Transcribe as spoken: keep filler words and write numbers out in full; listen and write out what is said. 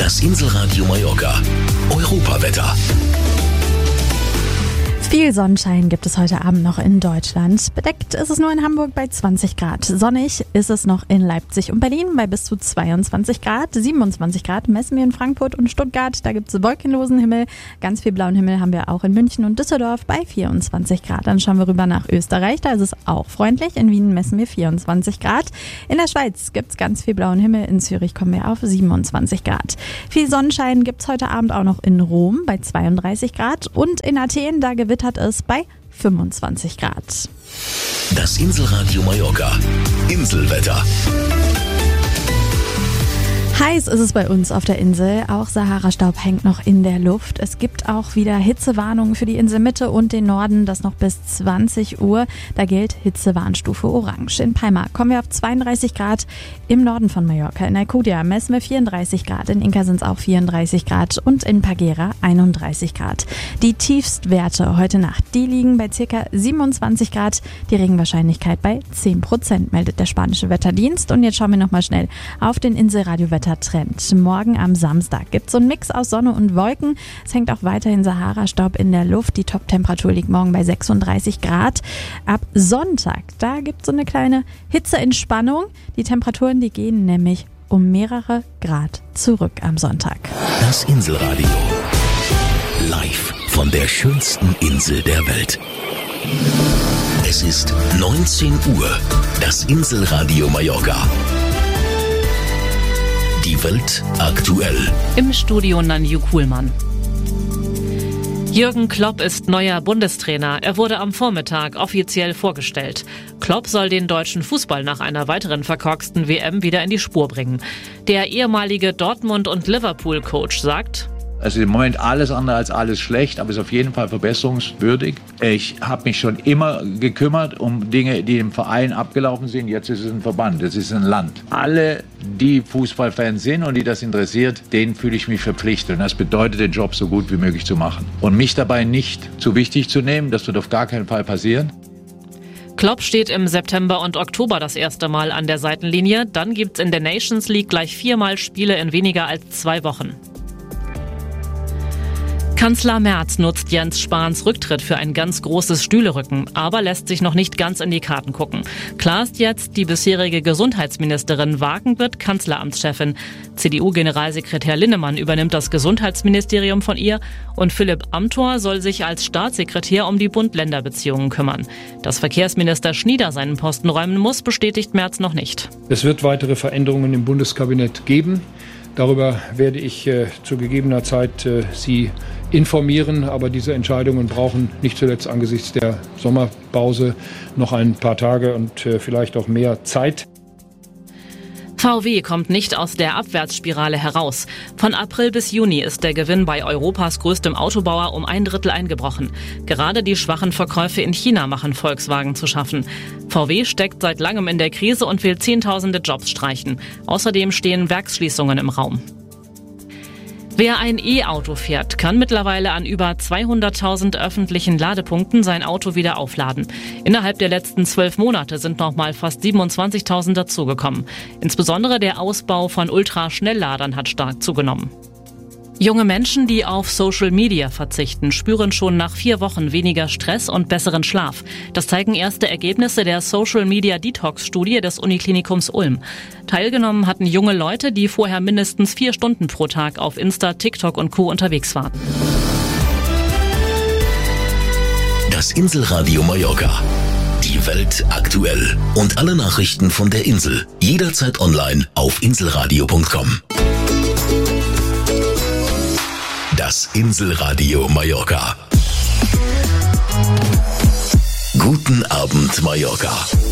Das Inselradio Mallorca. Europawetter. Viel Sonnenschein gibt es heute Abend noch in Deutschland. Bedeckt ist es nur in Hamburg bei zwanzig Grad. Sonnig ist es noch in Leipzig und Berlin bei bis zu zweiundzwanzig Grad. siebenundzwanzig Grad messen wir in Frankfurt und Stuttgart. Da gibt es wolkenlosen Himmel. Ganz viel blauen Himmel haben wir auch in München und Düsseldorf bei vierundzwanzig Grad. Dann schauen wir rüber nach Österreich. Da ist es auch freundlich. In Wien messen wir vierundzwanzig Grad. In der Schweiz gibt es ganz viel blauen Himmel. In Zürich kommen wir auf siebenundzwanzig Grad. Viel Sonnenschein gibt es heute Abend auch noch in Rom bei zweiunddreißig Grad. Und in Athen, da gewittert hat es bei fünfundzwanzig Grad. Das Inselradio Mallorca. Inselwetter. Heiß ist es bei uns auf der Insel. Auch Sahara-Staub hängt noch in der Luft. Es gibt auch wieder Hitzewarnungen für die Inselmitte und den Norden. Das noch bis zwanzig Uhr. Da gilt Hitzewarnstufe Orange. In Palma kommen wir auf zweiunddreißig Grad. Im Norden von Mallorca. In Alcudia messen wir vierunddreißig Grad. In Inca sind es auch vierunddreißig Grad. Und in Pagera einunddreißig Grad. Die Tiefstwerte heute Nacht, die liegen bei ca. siebenundzwanzig Grad. Die Regenwahrscheinlichkeit bei zehn Prozent, meldet der spanische Wetterdienst. Und jetzt schauen wir nochmal schnell auf den Inselradio-Wetter. Trend. Morgen am Samstag gibt es so einen Mix aus Sonne und Wolken. Es hängt auch weiterhin Sahara-Staub in der Luft. Die Toptemperatur liegt morgen bei sechsunddreißig Grad. Ab Sonntag, da gibt es so eine kleine Hitzeentspannung. Die Temperaturen, die gehen nämlich um mehrere Grad zurück am Sonntag. Das Inselradio. Live von der schönsten Insel der Welt. Es ist neunzehn Uhr. Das Inselradio Mallorca. Die Welt aktuell. Im Studio Nanju Kuhlmann. Jürgen Klopp ist neuer Bundestrainer. Er wurde am Vormittag offiziell vorgestellt. Klopp soll den deutschen Fußball nach einer weiteren verkorksten W M wieder in die Spur bringen. Der ehemalige Dortmund- und Liverpool-Coach sagt: Also im Moment alles andere als alles schlecht, aber ist auf jeden Fall verbesserungswürdig. Ich habe mich schon immer gekümmert um Dinge, die im Verein abgelaufen sind. Jetzt ist es ein Verband, es ist ein Land. Alle, die Fußballfans sind und die das interessiert, denen fühle ich mich verpflichtet. Und das bedeutet, den Job so gut wie möglich zu machen. Und mich dabei nicht zu wichtig zu nehmen, das wird auf gar keinen Fall passieren. Klopp steht im September und Oktober das erste Mal an der Seitenlinie. Dann gibt's in der Nations League gleich viermal Spiele in weniger als zwei Wochen. Kanzler Merz nutzt Jens Spahns Rücktritt für ein ganz großes Stühlerücken, aber lässt sich noch nicht ganz in die Karten gucken. Klar ist jetzt, die bisherige Gesundheitsministerin Wagen wird Kanzleramtschefin. C D U-Generalsekretär Linnemann übernimmt das Gesundheitsministerium von ihr und Philipp Amthor soll sich als Staatssekretär um die Bund-Länder-Beziehungen kümmern. Dass Verkehrsminister Schnieder seinen Posten räumen muss, bestätigt Merz noch nicht. Es wird weitere Veränderungen im Bundeskabinett geben. Darüber werde ich äh, zu gegebener Zeit äh, Sie informieren, aber diese Entscheidungen brauchen nicht zuletzt angesichts der Sommerpause noch ein paar Tage und äh, vielleicht auch mehr Zeit. V W kommt nicht aus der Abwärtsspirale heraus. Von April bis Juni ist der Gewinn bei Europas größtem Autobauer um ein Drittel eingebrochen. Gerade die schwachen Verkäufe in China machen Volkswagen zu schaffen. V W steckt seit langem in der Krise und will Zehntausende Jobs streichen. Außerdem stehen Werksschließungen im Raum. Wer ein E-Auto fährt, kann mittlerweile an über zweihunderttausend öffentlichen Ladepunkten sein Auto wieder aufladen. Innerhalb der letzten zwölf Monate sind nochmal fast siebenundzwanzigtausend dazugekommen. Insbesondere der Ausbau von Ultraschnellladern hat stark zugenommen. Junge Menschen, die auf Social Media verzichten, spüren schon nach vier Wochen weniger Stress und besseren Schlaf. Das zeigen erste Ergebnisse der Social Media Detox-Studie des Uniklinikums Ulm. Teilgenommen hatten junge Leute, die vorher mindestens vier Stunden pro Tag auf Insta, TikTok und Co. unterwegs waren. Das Inselradio Mallorca. Die Welt aktuell. Und alle Nachrichten von der Insel. Jederzeit online auf inselradio punkt com. Das Inselradio Mallorca. Guten Abend, Mallorca.